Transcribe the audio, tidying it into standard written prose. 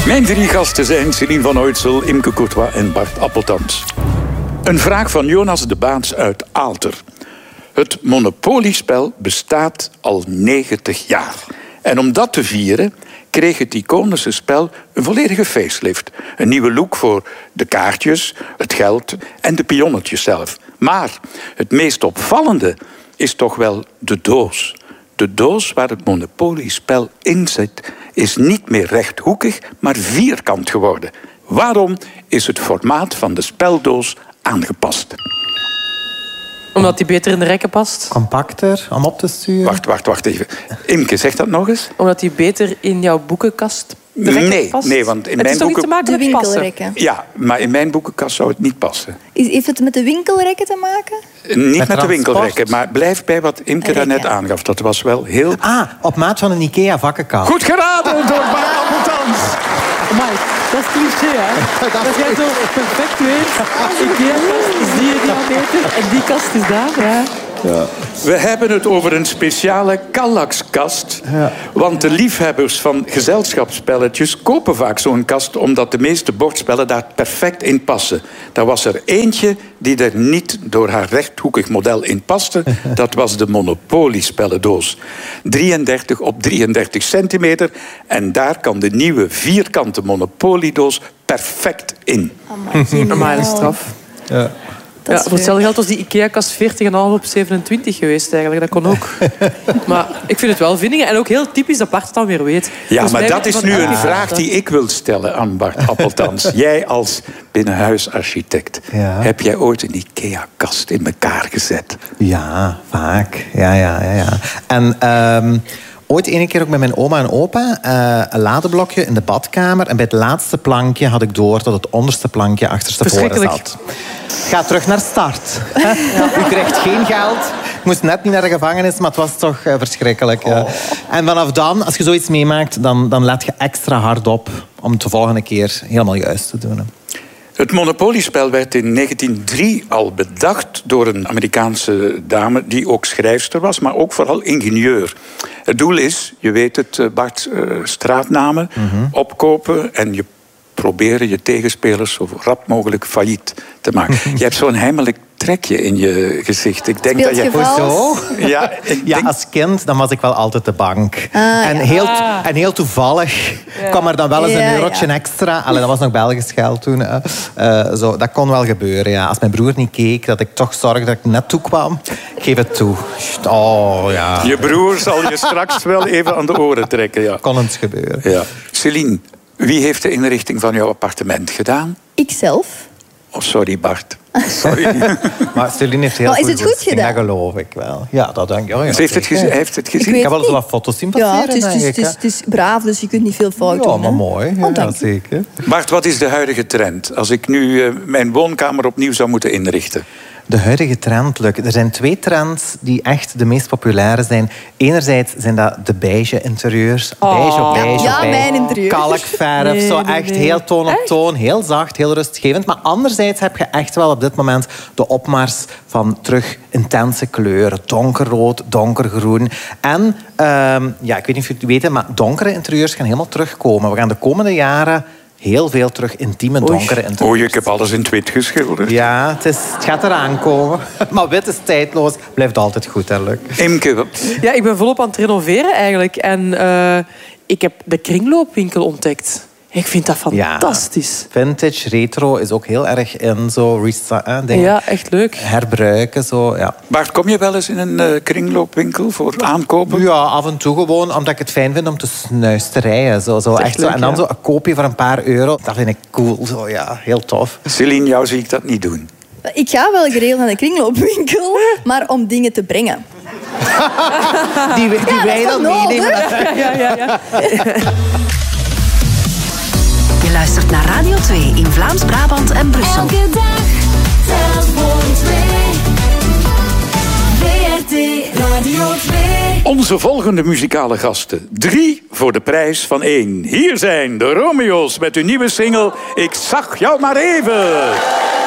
Mijn 3 gasten zijn Céline van Oytsel, Imke Courtois en Bart Appeltans. Een vraag van Jonas de Baans uit Aalter. Het Monopoliespel bestaat al 90 jaar. En om dat te vieren kreeg het iconische spel een volledige facelift. Een nieuwe look voor de kaartjes, het geld en de pionnetjes zelf. Maar het meest opvallende is toch wel de doos. De doos waar het Monopoliespel in zit is niet meer rechthoekig, maar vierkant geworden. Waarom is het formaat van de speldoos aangepast? Omdat die beter in de rekken past. Compacter, om op te sturen. Wacht even. Imke, zeg dat nog eens? Omdat die beter in jouw boekenkast de rekken past. Nee, want in het mijn is toch niet te maken De met passen? winkelrekken. Ja, maar in mijn boekenkast zou het niet passen. Heeft het met de winkelrekken te maken? Niet met de transport? winkelrekken, maar blijf bij wat Imke daarnet aangaf. Dat was wel heel... Op maat van een IKEA-vakkenkast. Goed geraden door Bart Appeltans. Amai, dat is cliché, hè? Dat jij zo perfect weet. IKEA-kast is die diameter en die kast is daar. Ja. Ja. We hebben het over een speciale Kallax-kast. Ja. Want de liefhebbers van gezelschapsspelletjes kopen vaak zo'n kast omdat de meeste bordspellen daar perfect in passen. Daar was er eentje die er niet door haar rechthoekig model in paste. Dat was de Monopoliespellendoos. 33 op 33 centimeter. En daar kan de nieuwe vierkante Monopoliedoos perfect in. Normaal straf. Ja. Ja, voor hetzelfde geld was die IKEA-kast 40,5 op 27 geweest eigenlijk. Dat kon ook. Maar ik vind het wel vindingen. En ook heel typisch dat Bart het dan weer weet. Ja, maar dat is nu een vraag die ik wil stellen aan Bart Appeltans. Jij als binnenhuisarchitect. Ja. Heb jij ooit een IKEA-kast in elkaar gezet? Ja, vaak. Ja. En ooit ene keer ook met mijn oma en opa een ladeblokje in de badkamer. En bij het laatste plankje had ik door dat het onderste plankje achterstevoren zat. Ga terug naar start. Ja. U krijgt geen geld. Ik moest net niet naar de gevangenis, maar het was toch verschrikkelijk. Ja. Oh. En vanaf dan, als je zoiets meemaakt, dan let je extra hard op om het de volgende keer helemaal juist te doen. Het Monopoliespel werd in 1903 al bedacht door een Amerikaanse dame die ook schrijfster was, maar ook vooral ingenieur. Het doel is, je weet het Bart, straatnamen opkopen en je proberen je tegenspelers zo rap mogelijk failliet te maken. Je hebt zo'n heimelijk trekje in je gezicht. Ik denk dat je... Hoezo? Ja, als kind dan was ik wel altijd de bank. En heel toevallig kwam er dan wel eens een eurotje extra. Allee, dat was nog Belgisch geld toen. Zo, dat kon wel gebeuren. Ja. Als mijn broer niet keek, dat ik toch zorgde dat ik net toe kwam. Ik geef het toe. Oh, ja. Je broer zal je straks wel even aan de oren trekken. Ja. Kon eens gebeuren. Ja. Céline, wie heeft de inrichting van jouw appartement gedaan? Ikzelf. Oh, sorry Bart. Sorry. Maar Céline heeft heel is het goed gedaan? Dat geloof ik wel. Ja, dat denk ik. Ja, Ze heeft het gezien? Ik heb wel eens wat foto's zien passeren. Ja, het is braaf, dus je kunt niet veel fout doen. Ja, maar mooi. Ja, zeker. Bart, wat is de huidige trend? Als ik nu mijn woonkamer opnieuw zou moeten inrichten. De huidige trend, Luc. Er zijn 2 trends die echt de meest populaire zijn. Enerzijds zijn dat de beige interieurs. Beige op beige. Ja, mijn interieur. Kalkverf, zo echt heel toon op toon. Heel zacht, heel rustgevend. Maar anderzijds heb je echt wel op dit moment de opmars van terug intense kleuren. Donkerrood, donkergroen. En, ik weet niet of jullie het weten, maar donkere interieurs gaan helemaal terugkomen. We gaan de komende jaren heel veel terug intieme donkere interieurs. Oei, ik heb alles in het wit geschilderd. Ja, het gaat eraan komen. Maar wit is tijdloos. Blijft altijd goed, hè, Luc? Imke. Ja, ik ben volop aan het renoveren eigenlijk. En ik heb de kringloopwinkel ontdekt. Ik vind dat fantastisch. Ja. Vintage, retro is ook heel erg in. Zo, ja, echt leuk. Herbruiken. Zo, ja. Bart, kom je wel eens in een kringloopwinkel voor aankopen? Ja, af en toe gewoon, omdat ik het fijn vind om te snuisterijen. Zo, echt leuk, zo. En dan zo een koopje voor een paar euro. Dat vind ik cool. Zo, ja, heel tof. Céline, jou zie ik dat niet doen. Ik ga wel geregeld naar de kringloopwinkel, maar om dingen te brengen. die wij dan meenemen. Ja. Je luistert naar Radio 2 in Vlaams-Brabant en Brussel. Elke dag telt voor 2. VRT Radio 2. Onze volgende muzikale gasten. 3 voor de prijs van 1. Hier zijn de Romeo's met hun nieuwe single Ik zag jou maar even.